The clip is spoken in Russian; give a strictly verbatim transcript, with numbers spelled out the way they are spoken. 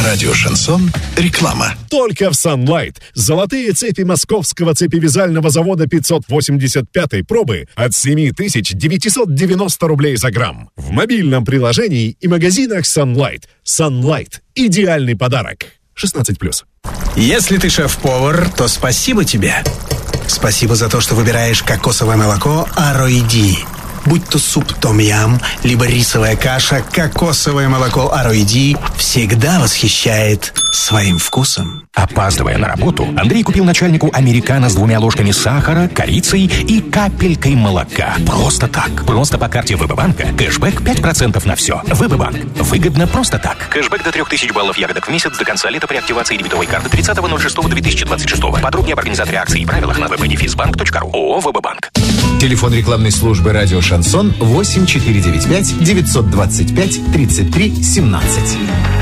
Радио «Шансон». Реклама. Только в Sunlight. Золотые цепи московского цепевязального завода пятьсот восемьдесят пятой пробы от семь тысяч девятьсот девяносто рублей за грамм. В мобильном приложении и магазинах Sunlight. Sunlight. Идеальный подарок. шестнадцать плюс. Если ты шеф-повар, то спасибо тебе. Спасибо за то, что выбираешь кокосовое молоко Ароиди. Будь то суп том-ям, либо рисовая каша, кокосовое молоко Ароиди всегда восхищает своим вкусом. Опаздывая на работу, Андрей купил начальнику американо с двумя ложками сахара, корицей и капелькой молока. Просто так. Просто по карте ВБ-банка. Кэшбэк пять процентов на все. ВБ-банк. Выгодно просто так. Кэшбэк до трех тысяч баллов ягодок в месяц до конца лета при активации дебетовой карты тридцатого ноль шестого две тысячи двадцать шестого. Подробнее об организаторе акций и правилах на вэ бэ дефис банк точка ру. ООО «ВБ-банк». Телефон рекламной службы «Радио Шансон» восемь четыре девять пять девятьсот двадцать пять тридцать три семнадцать.